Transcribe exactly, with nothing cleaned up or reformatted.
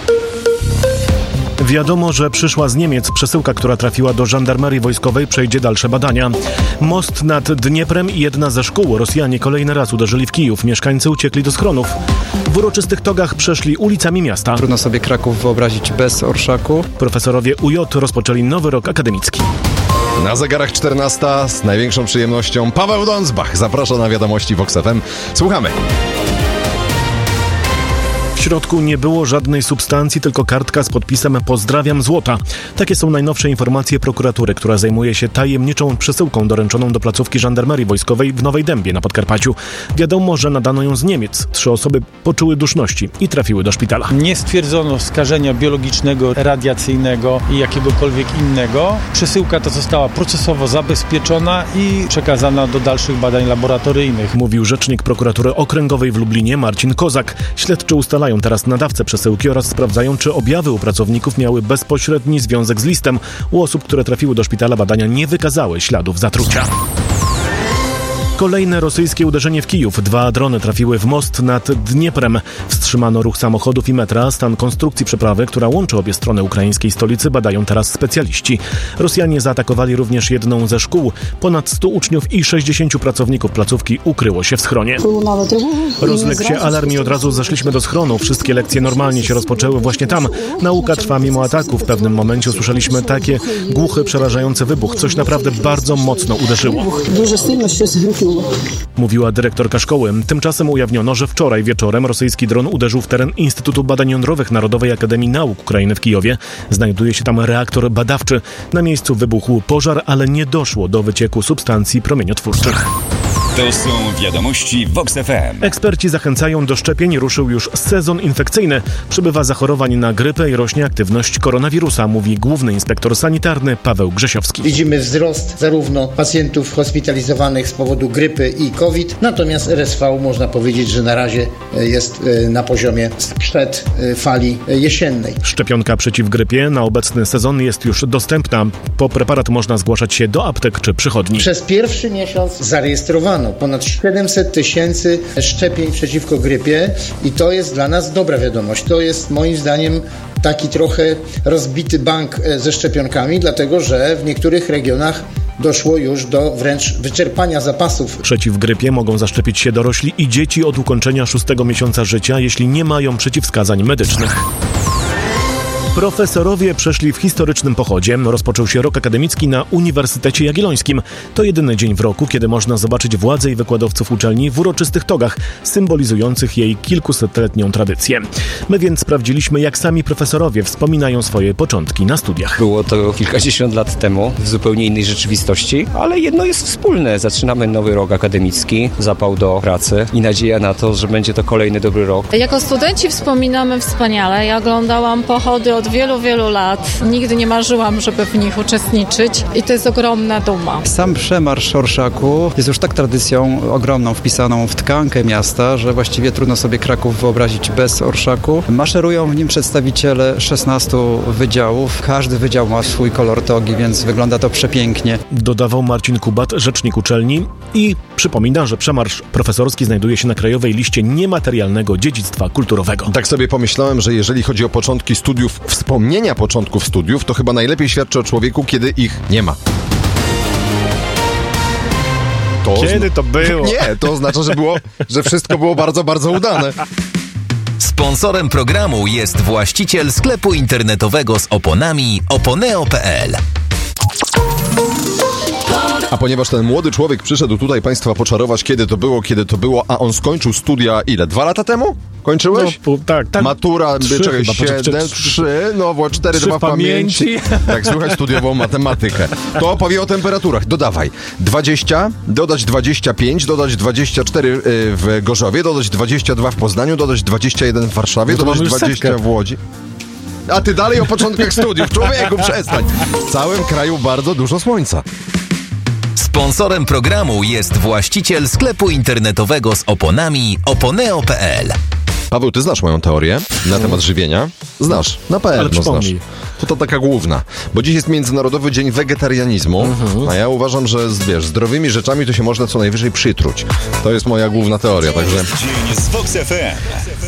Wiadomo, że przyszła z Niemiec przesyłka, która trafiła do żandarmerii wojskowej, przejdzie dalsze badania. Most nad Dnieprem i jedna ze szkół. Rosjanie kolejny raz uderzyli w Kijów. Mieszkańcy uciekli do schronów. W uroczystych togach przeszli ulicami miasta. Trudno sobie Kraków wyobrazić bez orszaku. Profesorowie U J rozpoczęli nowy rok akademicki. Na zegarach czternasta z największą przyjemnością Paweł Donsbach zaprasza na wiadomości Vox F M. Słuchamy. W środku nie było żadnej substancji, tylko kartka z podpisem „Pozdrawiam złota”. Takie są najnowsze informacje prokuratury, która zajmuje się tajemniczą przesyłką doręczoną do placówki żandarmerii wojskowej w Nowej Dębie na Podkarpaciu. Wiadomo, że nadano ją z Niemiec. Trzy osoby poczuły duszności i trafiły do szpitala. Nie stwierdzono skażenia biologicznego, radiacyjnego i jakiegokolwiek innego. Przesyłka ta została procesowo zabezpieczona i przekazana do dalszych badań laboratoryjnych. Mówił rzecznik prokuratury okręgowej w Lublinie Marcin Kozak. Śledczy ustalają teraz nadawcę przesyłki oraz sprawdzają, czy objawy u pracowników miały bezpośredni związek z listem. U osób, które trafiły do szpitala, badania nie wykazały śladów zatrucia. Kolejne rosyjskie uderzenie w Kijów. Dwa drony trafiły w most nad Dnieprem. Wstrzymano ruch samochodów i metra. Stan konstrukcji przeprawy, która łączy obie strony ukraińskiej stolicy, badają teraz specjaliści. Rosjanie zaatakowali również jedną ze szkół. Ponad stu uczniów i sześćdziesięciu pracowników placówki ukryło się w schronie. Rozległ się alarm i od razu zeszliśmy do schronu. Wszystkie lekcje normalnie się rozpoczęły właśnie tam. Nauka trwa mimo ataku. W pewnym momencie usłyszeliśmy takie głuchy, przerażający wybuch. Coś naprawdę bardzo mocno uderzyło. Mówiła dyrektorka szkoły. Tymczasem ujawniono, że wczoraj wieczorem rosyjski dron uderzył w teren Instytutu Badań Jądrowych Narodowej Akademii Nauk Ukrainy w Kijowie. Znajduje się tam reaktor badawczy. Na miejscu wybuchł pożar, ale nie doszło do wycieku substancji promieniotwórczych. To są wiadomości Vox F M. Eksperci zachęcają do szczepień. Ruszył już sezon infekcyjny. Przybywa zachorowań na grypę i rośnie aktywność koronawirusa, mówi główny inspektor sanitarny Paweł Grzesiowski. Widzimy wzrost zarówno pacjentów hospitalizowanych z powodu grypy i COVID, natomiast R S V można powiedzieć, że na razie jest na poziomie sprzed fali jesiennej. Szczepionka przeciw grypie na obecny sezon jest już dostępna. Po preparat można zgłaszać się do aptek czy przychodni. Przez pierwszy miesiąc zarejestrowano ponad siedemset tysięcy szczepień przeciwko grypie i to jest dla nas dobra wiadomość. To jest moim zdaniem taki trochę rozbity bank ze szczepionkami, dlatego że w niektórych regionach doszło już do wręcz wyczerpania zapasów. Przeciw grypie mogą zaszczepić się dorośli i dzieci od ukończenia szóstego miesiąca życia, jeśli nie mają przeciwwskazań medycznych. Profesorowie przeszli w historycznym pochodzie. Rozpoczął się rok akademicki na Uniwersytecie Jagiellońskim. To jedyny dzień w roku, kiedy można zobaczyć władzę i wykładowców uczelni w uroczystych togach, symbolizujących jej kilkusetletnią tradycję. My więc sprawdziliśmy, jak sami profesorowie wspominają swoje początki na studiach. Było to kilkadziesiąt lat temu, w zupełnie innej rzeczywistości, ale jedno jest wspólne. Zaczynamy nowy rok akademicki, zapał do pracy i nadzieja na to, że będzie to kolejny dobry rok. Jako studenci wspominamy wspaniale. Ja oglądałam pochody od wielu, wielu lat. Nigdy nie marzyłam, żeby w nich uczestniczyć i to jest ogromna duma. Sam przemarsz orszaku jest już tak tradycją ogromną, wpisaną w tkankę miasta, że właściwie trudno sobie Kraków wyobrazić bez orszaku. Maszerują w nim przedstawiciele szesnastu wydziałów. Każdy wydział ma swój kolor togi, więc wygląda to przepięknie. Dodawał Marcin Kubat, rzecznik uczelni, i przypomina, że przemarsz profesorski znajduje się na krajowej liście niematerialnego dziedzictwa kulturowego. Tak sobie pomyślałem, że jeżeli chodzi o początki studiów, wspomnienia początków studiów, to chyba najlepiej świadczy o człowieku, kiedy ich nie ma. To kiedy to było? Nie, to oznacza, że było, że wszystko było bardzo, bardzo udane. Sponsorem programu jest właściciel sklepu internetowego z oponami oponeo kropka p l. A ponieważ ten młody człowiek przyszedł tutaj Państwa poczarować, kiedy to było, kiedy to było, a on skończył studia ile? Dwa lata temu? Kończyłeś? No, pół, tak, tak. Matura, trzy, czekaj, chyba, siedem, trzy, no bo cztery trzy to ma w pamięci. pamięci. Tak, słuchaj, studiował matematykę. To opowie o temperaturach. Dodawaj. dwadzieścia, dodać dwadzieścia pięć, dodać dwadzieścia cztery w Gorzowie, dodać dwadzieścia dwa w Poznaniu, dodać dwadzieścia jeden w Warszawie, no dodać dwadzieścia setkę w Łodzi. A ty dalej o początkach studiów. Człowieku, przestań. W całym kraju bardzo dużo słońca. Sponsorem programu jest właściciel sklepu internetowego z oponami oponeo kropka p l. Paweł, ty znasz moją teorię na temat żywienia? Znasz, na pewno Ale znasz. To to taka główna, bo dziś jest Międzynarodowy Dzień Wegetarianizmu, mhm. a ja uważam, że wiesz, zdrowymi rzeczami to się można co najwyżej przytruć. To jest moja główna teoria, także... Dzień z Vox F M.